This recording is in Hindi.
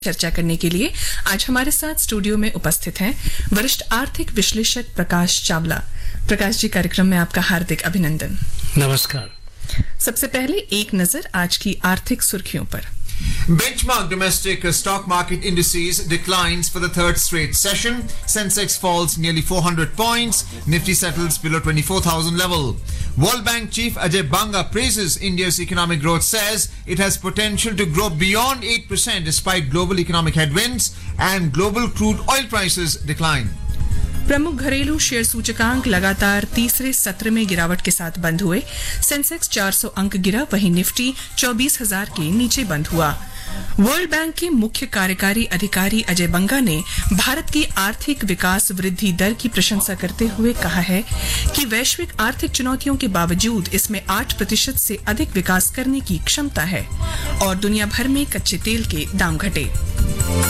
चर्चा करने के लिए आज हमारे साथ स्टूडियो में उपस्थित हैं वरिष्ठ आर्थिक विश्लेषक प्रकाश चावला। प्रकाश जी, कार्यक्रम में आपका हार्दिक अभिनंदन। नमस्कार। सबसे पहले एक नजर आज की आर्थिक सुर्खियों पर। Benchmark domestic stock market indices declines for the third straight session. Sensex falls nearly 400 points. Nifty settles below 24,000 level. World Bank chief Ajay Banga praises India's economic growth, says it has potential to grow beyond 8% despite global economic headwinds and global crude oil prices decline. प्रमुख घरेलू शेयर सूचकांक लगातार तीसरे सत्र में गिरावट के साथ बंद हुए। सेंसेक्स 400 अंक गिरा, वहीं निफ्टी 24,000 के नीचे बंद हुआ। वर्ल्ड बैंक के मुख्य कार्यकारी अधिकारी अजय बंगा ने भारत की आर्थिक विकास वृद्धि दर की प्रशंसा करते हुए कहा है कि वैश्विक आर्थिक चुनौतियों के बावजूद इसमें 8% से अधिक विकास करने की क्षमता है और दुनिया भर में कच्चे तेल के दाम घटे।